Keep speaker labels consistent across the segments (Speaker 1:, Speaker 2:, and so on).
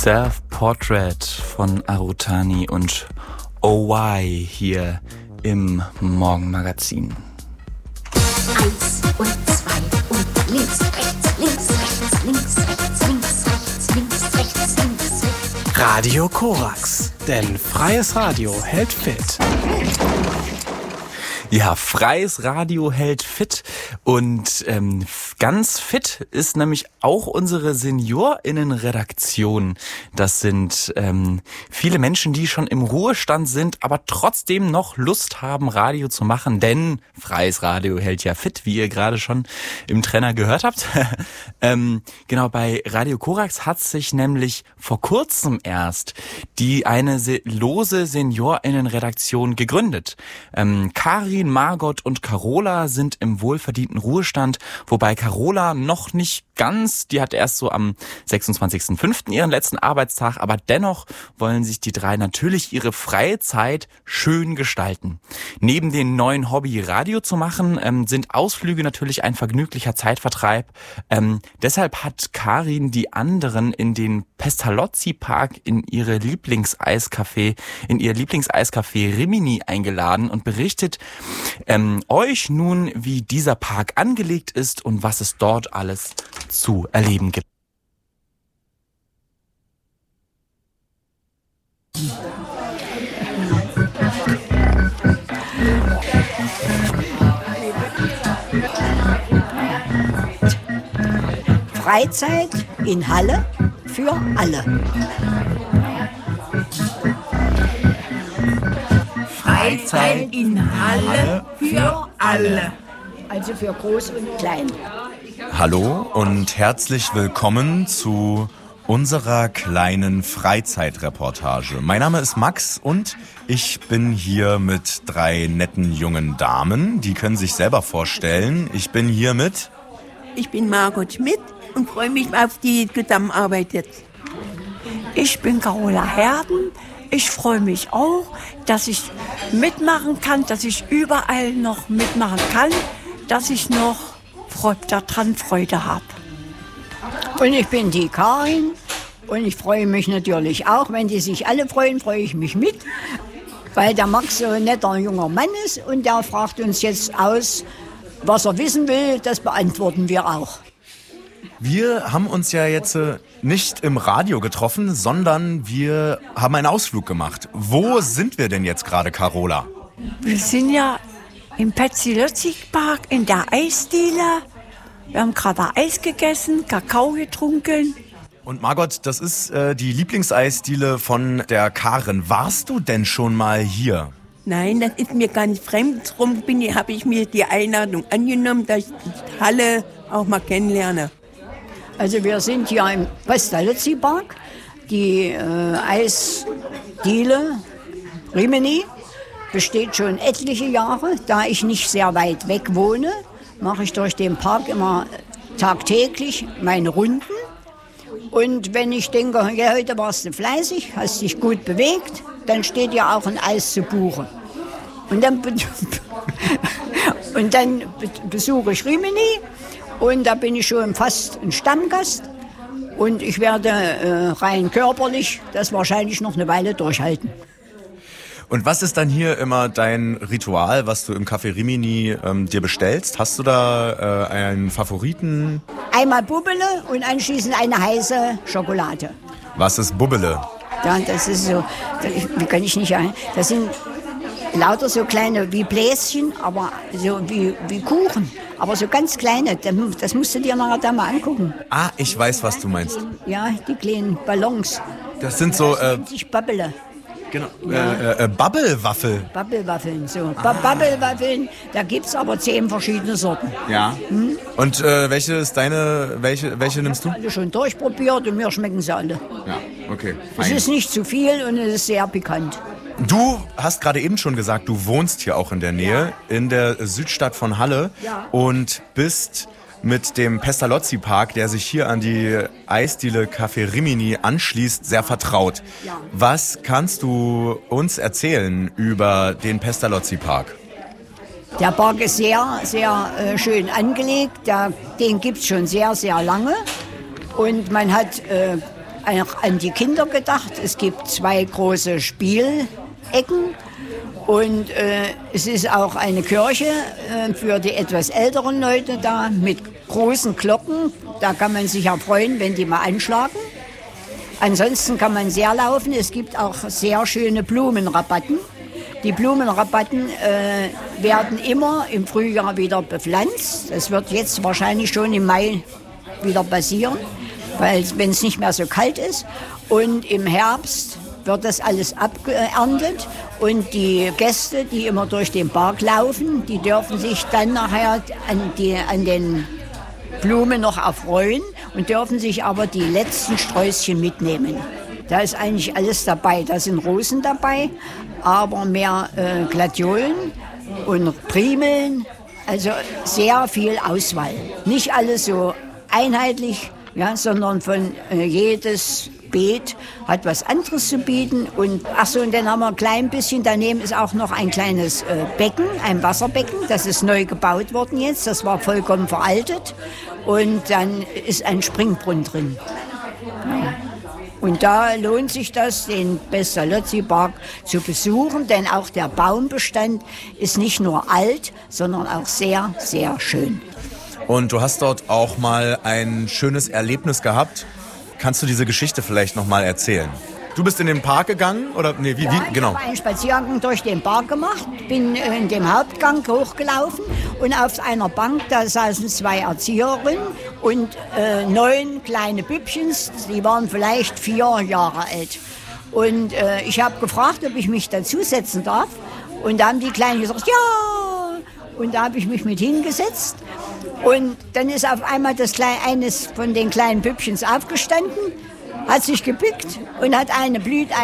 Speaker 1: Self-Portrait von Arutani und OY hier im Morgenmagazin.
Speaker 2: 1 und 2 und links, rechts, links, rechts, links, rechts, links, rechts, links, rechts, links, rechts.
Speaker 3: Radio Korax, denn freies Radio hält fit.
Speaker 1: Ja, freies Radio hält fit und ganz fit ist nämlich auch unsere SeniorInnen-Redaktion. Das sind viele Menschen, die schon im Ruhestand sind, aber trotzdem noch Lust haben, Radio zu machen, denn freies Radio hält ja fit, wie ihr gerade schon im Trainer gehört habt. Genau, bei Radio Korax hat sich nämlich vor kurzem erst eine lose SeniorInnen-Redaktion gegründet. Karin, Margot und Carola sind im wohlverdienten Ruhestand, wobei Carola noch nicht ganz, die hat erst so am 26.05. ihren letzten Arbeitstag, aber dennoch wollen sich die drei natürlich ihre freie Zeit schön gestalten. Neben dem neuen Hobby Radio zu machen, sind Ausflüge natürlich ein vergnüglicher Zeitvertreib. Deshalb hat Karin die anderen in den Pestalozzi-Park in ihr Lieblingseiscafé Rimini eingeladen und berichtet euch nun, wie dieser Park angelegt ist und was es dort alles zu erleben gibt.
Speaker 4: Freizeit in Halle für alle.
Speaker 5: Freizeit in Halle für alle.
Speaker 4: Also für groß und klein.
Speaker 6: Hallo und herzlich willkommen zu unserer kleinen Freizeitreportage. Mein Name ist Max und ich bin hier mit 3 netten jungen Damen. Die können sich selber vorstellen. Ich bin hier mit...
Speaker 5: Ich bin Margot Schmidt und freue mich auf die Zusammenarbeit jetzt.
Speaker 7: Ich bin Carola Herden. Ich freue mich auch, dass ich mitmachen kann, dass ich überall noch mitmachen kann, dass ich noch daran Freude habe.
Speaker 4: Und ich bin die Karin und ich freue mich natürlich auch, wenn die sich alle freuen, freue ich mich mit, weil der Max so ein netter junger Mann ist und der fragt uns jetzt aus, was er wissen will, das beantworten wir auch.
Speaker 6: Wir haben uns ja jetzt nicht im Radio getroffen, sondern wir haben einen Ausflug gemacht. Wo sind wir denn jetzt gerade, Carola?
Speaker 7: Wir sind ja im Pestalozzi-Park in der Eisdiele. Wir haben gerade Eis gegessen, Kakao getrunken.
Speaker 6: Und Margot, das ist die Lieblingseisdiele von der Karin. Warst du denn schon mal hier?
Speaker 5: Nein, das ist mir ganz fremd. Darum habe ich mir die Einladung angenommen, dass ich die Halle auch mal kennenlerne.
Speaker 4: Also wir sind hier im Pestalozzi-Park, die Eisdiele Rimini besteht schon etliche Jahre. Da ich nicht sehr weit weg wohne, mache ich durch den Park immer tagtäglich meine Runden. Und wenn ich denke, ja, heute warst du fleißig, hast dich gut bewegt, dann steht ja auch ein Eis zu Buche. Und dann besuche ich Rimini und da bin ich schon fast ein Stammgast. Und ich werde rein körperlich das wahrscheinlich noch eine Weile durchhalten.
Speaker 6: Und was ist dann hier immer dein Ritual, was du im Café Rimini dir bestellst? Hast du da einen Favoriten?
Speaker 4: Einmal Bubbele und anschließend eine heiße Schokolade.
Speaker 6: Was ist Bubbele?
Speaker 4: Ja, das ist so, wie kann ich nicht ein? Das sind lauter so kleine wie Bläschen, aber so wie Kuchen. Aber so ganz kleine, das musst du dir nachher da mal angucken.
Speaker 6: Ah, ich weiß, was du meinst.
Speaker 4: Ja, die kleinen Ballons.
Speaker 6: Das sind so...
Speaker 4: Das nennt sich Bubbele.
Speaker 6: Genau. Ja. Bubble-Waffel.
Speaker 4: Bubble-Waffeln, so. Bubble-Waffeln, da gibt's aber 10 verschiedene Sorten.
Speaker 6: Ja. Hm? Und welche ist deine, welche nimmst du?
Speaker 4: Alle schon durchprobiert und mir schmecken sie alle.
Speaker 6: Ja, okay.
Speaker 4: Es ist nicht zu viel und es ist sehr pikant.
Speaker 6: Du hast gerade eben schon gesagt, du wohnst hier auch in der Nähe, in der Südstadt von Halle und bist mit dem Pestalozzi-Park, der sich hier an die Eisdiele Café Rimini anschließt, sehr vertraut. Ja. Was kannst du uns erzählen über den Pestalozzi-Park?
Speaker 4: Der Park ist sehr, sehr schön angelegt. Den gibt es schon sehr, sehr lange. Und man hat auch an die Kinder gedacht. Es gibt 2 große Spielecken und es ist auch eine Kirche für die etwas älteren Leute da mit großen Glocken. Da kann man sich ja freuen, wenn die mal anschlagen. Ansonsten kann man sehr laufen. Es gibt auch sehr schöne Blumenrabatten. Die Blumenrabatten werden immer im Frühjahr wieder bepflanzt. Das wird jetzt wahrscheinlich schon im Mai wieder passieren, weil wenn es nicht mehr so kalt ist. Und im Herbst wird das alles abgeerntet. Und die Gäste, die immer durch den Park laufen, die dürfen sich dann nachher an den Blumen noch erfreuen und dürfen sich aber die letzten Sträußchen mitnehmen. Da ist eigentlich alles dabei. Da sind Rosen dabei, aber mehr Gladiolen und Primeln. Also sehr viel Auswahl. Nicht alles so einheitlich, ja, sondern von jedes Beet hat was anderes zu bieten. Und und dann haben wir ein klein bisschen, daneben ist auch noch ein kleines Becken, ein Wasserbecken. Das ist neu gebaut worden jetzt, das war vollkommen veraltet. Und dann ist ein Springbrunnen drin. Ja. Und da lohnt sich das, den Pestalozzi-Park zu besuchen, denn auch der Baumbestand ist nicht nur alt, sondern auch sehr, sehr schön.
Speaker 6: Und du hast dort auch mal ein schönes Erlebnis gehabt. Kannst du diese Geschichte vielleicht noch mal erzählen? Du bist in den Park gegangen? Oder nee, wie genau?
Speaker 4: Ich habe einen Spaziergang durch den Park gemacht, bin in dem Hauptgang hochgelaufen und auf einer Bank, da saßen 2 Erzieherinnen und 9 kleine Bübchens, die waren vielleicht 4 Jahre alt. Und ich habe gefragt, ob ich mich dazusetzen darf. Und da haben die Kleinen gesagt, ja. Und da habe ich mich mit hingesetzt. Und dann ist auf einmal eines von den kleinen Bübchens aufgestanden, hat sich gebückt und hat ein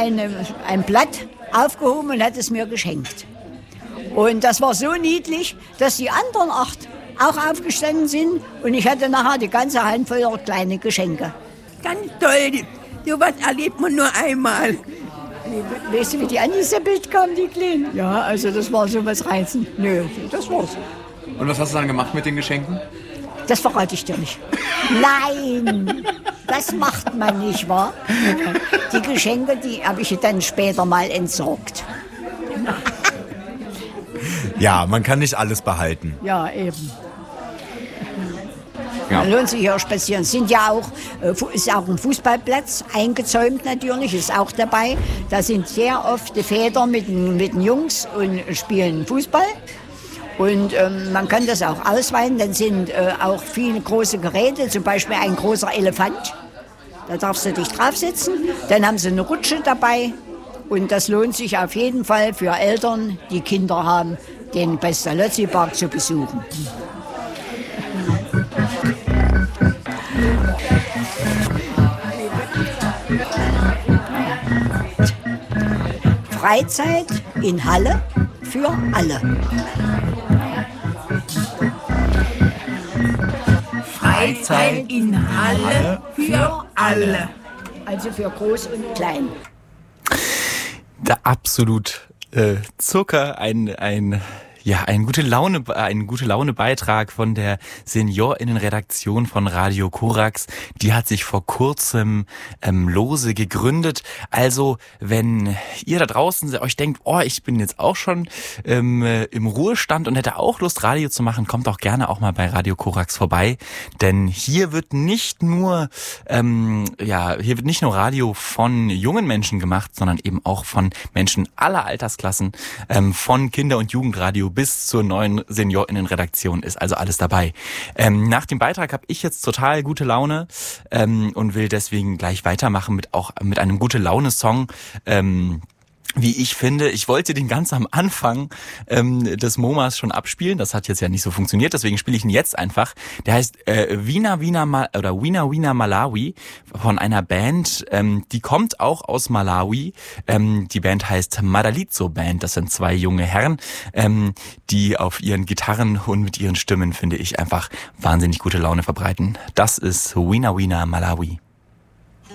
Speaker 4: Blatt aufgehoben und hat es mir geschenkt. Und das war so niedlich, dass die anderen 8 auch aufgestanden sind und ich hatte nachher die ganze Hand voller kleine Geschenke.
Speaker 5: Ganz toll, sowas erlebt man nur einmal.
Speaker 4: Weißt du, wie die angeseppelt kamen, die Kleinen? Ja, also das war so was reizend. Nö, das war's.
Speaker 6: Und was hast du dann gemacht mit den Geschenken?
Speaker 4: Das verrate ich dir nicht. Nein, das macht man nicht, wahr? Die Geschenke, die habe ich dann später mal entsorgt.
Speaker 6: Ja, man kann nicht alles behalten.
Speaker 4: Ja, eben.
Speaker 6: Ja.
Speaker 4: Lohnt sich ja spazieren. Ist auch ein Fußballplatz, eingezäumt natürlich, ist auch dabei. Da sind sehr oft die Väter mit den Jungs und spielen Fußball. Und man kann das auch ausweiten, dann sind auch viele große Geräte, zum Beispiel ein großer Elefant. Da darfst du dich draufsetzen. Dann haben sie eine Rutsche dabei. Und das lohnt sich auf jeden Fall für Eltern, die Kinder haben, den Pestalozzi-Park zu besuchen. Freizeit in Halle für alle.
Speaker 5: Freizeit in Halle für alle.
Speaker 4: Also für groß und klein.
Speaker 1: Der absolut Zucker, ein gute Laune Beitrag von der SeniorInnen-Redaktion von Radio Korax. Die hat sich vor kurzem lose gegründet. Also, wenn ihr da draußen euch denkt, ich bin jetzt auch schon im Ruhestand und hätte auch Lust, Radio zu machen, kommt doch gerne auch mal bei Radio Korax vorbei. Denn hier wird nicht nur Radio von jungen Menschen gemacht, sondern eben auch von Menschen aller Altersklassen, von Kinder- und Jugendradio bis zur neuen SeniorInnen-Redaktion ist also alles dabei. Nach dem Beitrag habe ich jetzt total gute Laune und will deswegen gleich weitermachen mit einem Gute-Laune-Song. Wie ich finde, ich wollte den ganz am Anfang des MoMAs schon abspielen. Das hat jetzt ja nicht so funktioniert, deswegen spiele ich ihn jetzt einfach. Der heißt Wina Wina Malawi von einer Band, die kommt auch aus Malawi. Die Band heißt Madalitso Band. Das sind 2 junge Herren, die auf ihren Gitarren und mit ihren Stimmen, finde ich, einfach wahnsinnig gute Laune verbreiten. Das ist Wina Wina Malawi.